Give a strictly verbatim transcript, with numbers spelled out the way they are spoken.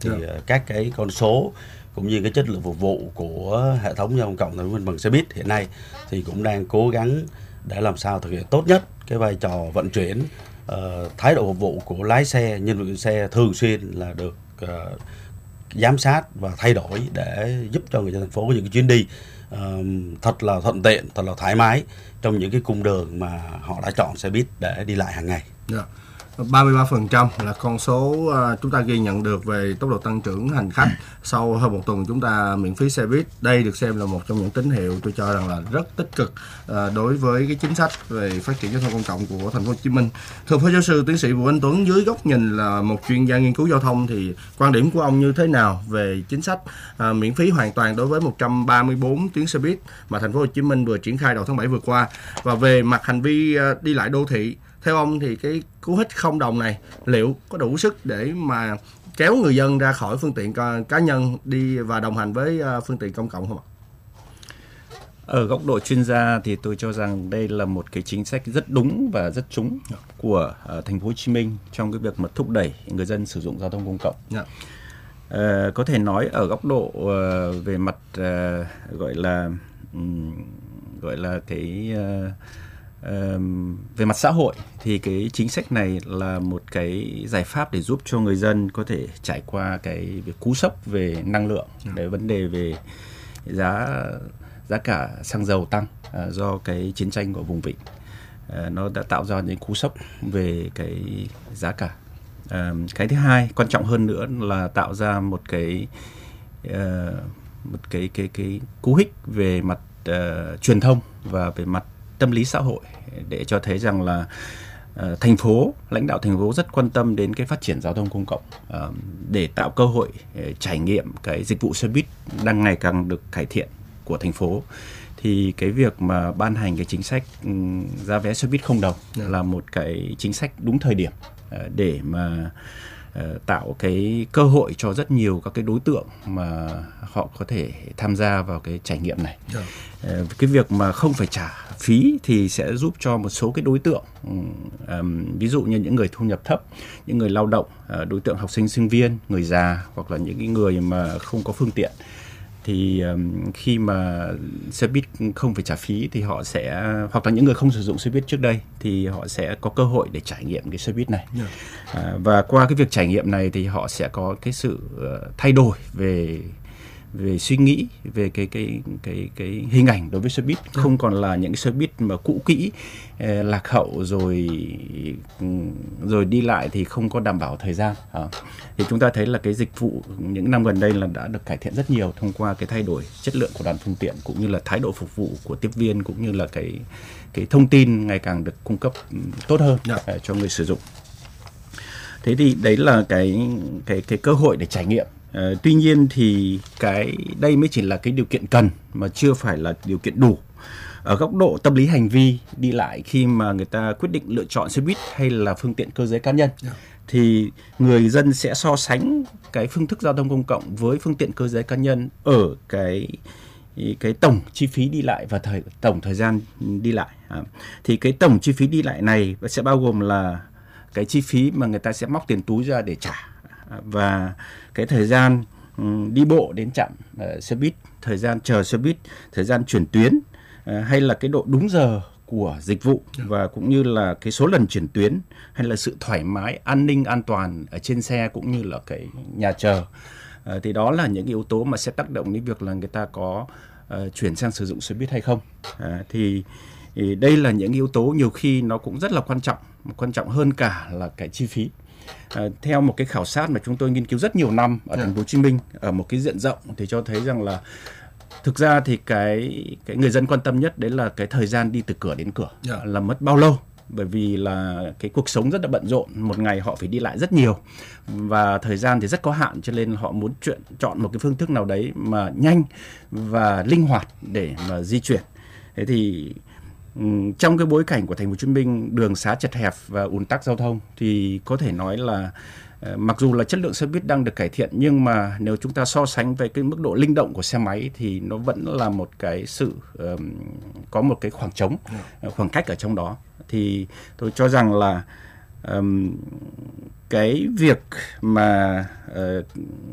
thì yeah. các cái con số cũng như cái chất lượng phục vụ của hệ thống giao thông công cộng thành phố Hồ Chí Minh bằng xe buýt hiện nay thì cũng đang cố gắng để làm sao thực hiện tốt nhất cái vai trò vận chuyển. Uh, thái độ phục vụ của lái xe, nhân viên xe thường xuyên là được uh, giám sát và thay đổi để giúp cho người dân thành phố có những cái chuyến đi uh, thật là thuận tiện, thật là thoải mái trong những cái cung đường mà họ đã chọn xe buýt để đi lại hàng ngày. Yeah. ba mươi ba phần trăm là con số uh, chúng ta ghi nhận được về tốc độ tăng trưởng hành khách sau hơn một tuần chúng ta miễn phí xe buýt. Đây được xem là một trong những tín hiệu tôi cho rằng là rất tích cực uh, đối với cái chính sách về phát triển giao thông công cộng của thành phố Hồ Chí Minh. Thưa Phó Giáo sư Tiến sĩ Vũ Anh Tuấn, dưới góc nhìn là một chuyên gia nghiên cứu giao thông thì quan điểm của ông như thế nào về chính sách uh, miễn phí hoàn toàn đối với một trăm ba mươi bốn tuyến xe buýt mà thành phố Hồ Chí Minh vừa triển khai đầu tháng bảy vừa qua, và về mặt hành vi uh, đi lại đô thị, theo ông thì cái cú hích không đồng này liệu có đủ sức để mà kéo người dân ra khỏi phương tiện cá nhân đi và đồng hành với phương tiện công cộng không ạ? Ở góc độ chuyên gia thì tôi cho rằng đây là một cái chính sách rất đúng và rất trúng của uh, thành phố Hồ Chí Minh trong cái việc mà thúc đẩy người dân sử dụng giao thông công cộng. Yeah. Uh, có thể nói ở góc độ uh, về mặt uh, gọi là um, gọi là cái uh, Uh, về mặt xã hội thì cái chính sách này là một cái giải pháp để giúp cho người dân có thể trải qua cái việc cú sốc về năng lượng, để vấn đề về giá giá cả xăng dầu tăng uh, do cái chiến tranh của vùng vịnh, uh, nó đã tạo ra những cú sốc về cái giá cả. Uh, cái thứ hai quan trọng hơn nữa là tạo ra một cái uh, một cái cái cái cú hích về mặt uh, truyền thông và về mặt tâm lý xã hội, để cho thấy rằng là uh, thành phố, lãnh đạo thành phố rất quan tâm đến cái phát triển giao thông công cộng, uh, để tạo cơ hội uh, trải nghiệm cái dịch vụ xe buýt đang ngày càng được cải thiện của thành phố. Thì cái việc mà ban hành cái chính sách um, giá vé xe buýt không đồng yeah. là một cái chính sách đúng thời điểm uh, để mà uh, tạo cái cơ hội cho rất nhiều các cái đối tượng mà họ có thể tham gia vào cái trải nghiệm này. Yeah. Uh, cái việc mà không phải trả phí thì sẽ giúp cho một số cái đối tượng, um, ví dụ như những người thu nhập thấp, những người lao động, uh, đối tượng học sinh sinh viên, người già, hoặc là những cái người mà không có phương tiện, thì um, khi mà xe buýt không phải trả phí thì họ sẽ, hoặc là những người không sử dụng xe buýt trước đây thì họ sẽ có cơ hội để trải nghiệm cái xe buýt này. Yeah. uh, và qua cái việc trải nghiệm này thì họ sẽ có cái sự uh, thay đổi về về suy nghĩ, về cái cái cái cái hình ảnh đối với xe buýt, không còn là những cái xe buýt mà cũ kỹ, eh, lạc hậu rồi rồi đi lại thì không có đảm bảo thời gian. À, thì chúng ta thấy là cái dịch vụ những năm gần đây là đã được cải thiện rất nhiều thông qua cái thay đổi chất lượng của đoàn phương tiện, cũng như là thái độ phục vụ của tiếp viên, cũng như là cái cái thông tin ngày càng được cung cấp tốt hơn yeah. cho người sử dụng. Thế thì đấy là cái cái cái cơ hội để trải nghiệm. Uh, tuy nhiên thì cái đây mới chỉ là cái điều kiện cần mà chưa phải là điều kiện đủ. Ở góc độ tâm lý hành vi đi lại, khi mà người ta quyết định lựa chọn xe buýt hay là phương tiện cơ giới cá nhân, yeah. thì người dân sẽ so sánh cái phương thức giao thông công cộng với phương tiện cơ giới cá nhân ở cái cái tổng chi phí đi lại và thời, tổng thời gian đi lại. À, thì cái tổng chi phí đi lại này sẽ bao gồm là cái chi phí mà người ta sẽ móc tiền túi ra để trả, và cái thời gian um, đi bộ đến trạm uh, xe buýt, thời gian chờ xe buýt, thời gian chuyển tuyến, uh, hay là cái độ đúng giờ của dịch vụ, và cũng như là cái số lần chuyển tuyến, hay là sự thoải mái, an ninh, an toàn ở trên xe, cũng như là cái nhà chờ. Uh, thì đó là những yếu tố mà sẽ tác động đến việc là người ta có uh, chuyển sang sử dụng xe buýt hay không. Uh, thì, thì đây là những yếu tố nhiều khi nó cũng rất là quan trọng, quan trọng hơn cả là cái chi phí. À, theo một cái khảo sát mà chúng tôi nghiên cứu rất nhiều năm ở thành phố Hồ Chí Minh ở một cái diện rộng, thì cho thấy rằng là thực ra thì cái cái người dân quan tâm nhất đấy là cái thời gian đi từ cửa đến cửa, yeah. là mất bao lâu, bởi vì là cái cuộc sống rất là bận rộn, một ngày họ phải đi lại rất nhiều và thời gian thì rất có hạn, cho nên họ muốn chuyện chọn một cái phương thức nào đấy mà nhanh và linh hoạt để mà di chuyển. Thế thì trong cái bối cảnh của thành phố Hồ Chí Minh đường xá chật hẹp và ùn tắc giao thông, thì có thể nói là mặc dù là chất lượng xe buýt đang được cải thiện, nhưng mà nếu chúng ta so sánh với cái mức độ linh động của xe máy thì nó vẫn là một cái sự um, có một cái khoảng trống, khoảng cách ở trong đó. Thì tôi cho rằng là um, cái việc mà uh,